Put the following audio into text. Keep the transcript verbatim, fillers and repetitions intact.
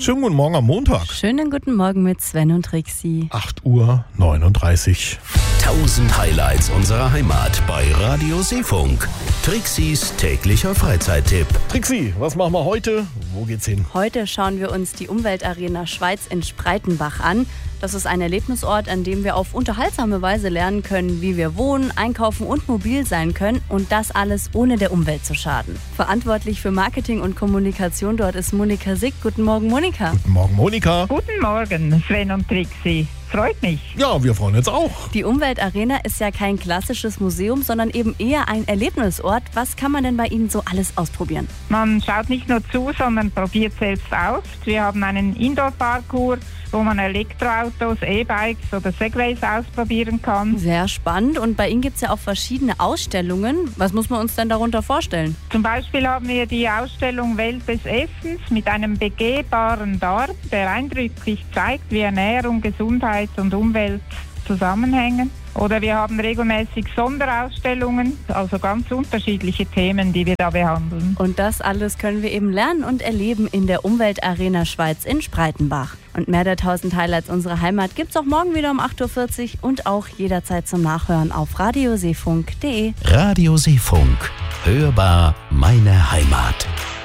Schönen guten Morgen am Montag. Schönen guten Morgen mit Sven und Trixi. acht Uhr neununddreißig. tausend Highlights unserer Heimat bei Radio Seefunk. Trixis täglicher Freizeittipp. Trixi, was machen wir heute? Wo geht's hin? Heute schauen wir uns die Umweltarena Schweiz in Spreitenbach an. Das ist ein Erlebnisort, an dem wir auf unterhaltsame Weise lernen können, wie wir wohnen, einkaufen und mobil sein können. Und das alles ohne der Umwelt zu schaden. Verantwortlich für Marketing und Kommunikation dort ist Monika Sick. Guten Morgen, Monika. Guten Morgen, Monika. Guten Morgen, Sven und Trixi. Freut mich. Ja, wir freuen uns auch. Die Umweltarena ist ja kein klassisches Museum, sondern eben eher ein Erlebnisort. Was kann man denn bei Ihnen so alles ausprobieren? Man schaut nicht nur zu, sondern probiert selbst aus. Wir haben einen Indoor-Parcours, wo man Elektroautos, E-Bikes oder Segways ausprobieren kann. Sehr spannend. Und bei Ihnen gibt es ja auch verschiedene Ausstellungen. Was muss man uns denn darunter vorstellen? Zum Beispiel haben wir die Ausstellung Welt des Essens mit einem begehbaren Darm, der eindrücklich zeigt, wie Ernährung, Gesundheit und Umwelt zusammenhängen. Oder wir haben regelmäßig Sonderausstellungen, also ganz unterschiedliche Themen, die wir da behandeln. Und das alles können wir eben lernen und erleben in der Umweltarena Schweiz in Spreitenbach. Und mehr der tausend Highlights unserer Heimat gibt's auch morgen wieder um acht Uhr vierzig und auch jederzeit zum Nachhören auf radioseefunk punkt de. Radio Seefunk. Hörbar meine Heimat.